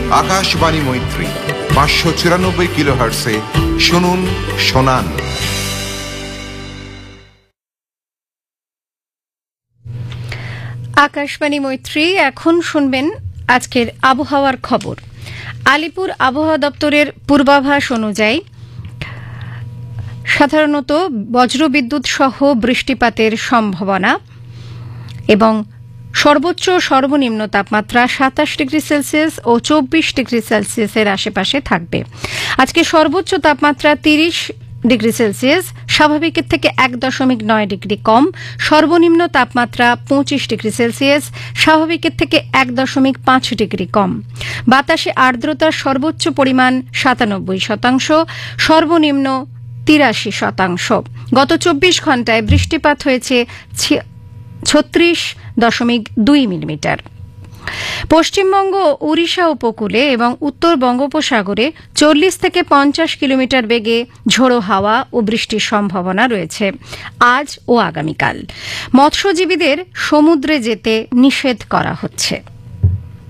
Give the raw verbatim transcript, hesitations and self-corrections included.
আকাশবাণী মৈত্রী পাঁচশো চুরানব্বই কিলো হার্টসে শুনুন শোনান। আকাশবাণী মৈত্রী, এখন শুনবেন আজকের আবহাওয়ার খবর। আলিপুর আবহাওয়া দপ্তরের পূর্বাভাস অনুযায়ী সাধারণত বজ্রবিদ্যুৎ সহ বৃষ্টিপাতের সম্ভাবনা এবং সর্বোচ্চ সর্বনিম্ন তাপমাত্রা সাতাশ ডিগ্রি সেলসিয়াস ও চব্বিশ ডিগ্রি সেলসিয়াসের আশেপাশে থাকবে। আজকে সর্বোচ্চ তাপমাত্রা তিরিশ ডিগ্রি সেলসিয়াস, স্বাভাবিকের থেকে এক দশমিক নয় ডিগ্রি কম। সর্বনিম্ন তাপমাত্রা পঁচিশ ডিগ্রি সেলসিয়াস, স্বাভাবিকের থেকে এক দশমিক পাঁচ ডিগ্রি কম। বাতাসে আর্দ্রতার সর্বোচ্চ পরিমাণ সাতানব্বই শতাংশ, সর্বনিম্ন তিরাশি শতাংশ। গত চব্বিশ ঘন্টায় বৃষ্টিপাত হয়েছে ছত্রিশ দশমিক দুই মিলিমিটার। পশ্চিমবঙ্গ ও উড়িষ্যা উপকূলে এবং উত্তর বঙ্গোপসাগরে চল্লিশ থেকে পঞ্চাশ কিলোমিটার বেগে ঝোড়ো হাওয়া ও বৃষ্টির সম্ভাবনা রয়েছে আজ ও আগামীকাল। মৎস্যজীবীদের সমুদ্রে যেতে নিষেধ করা হচ্ছে।